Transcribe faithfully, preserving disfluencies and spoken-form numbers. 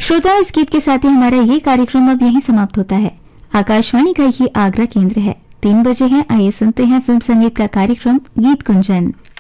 श्रोताओं, इस गीत के साथ ही हमारा ये कार्यक्रम अब यहीं समाप्त होता है। आकाशवाणी का ये आगरा केंद्र है। तीन बजे हैं, आइए सुनते हैं फिल्म संगीत का कार्यक्रम गीत कुंजन।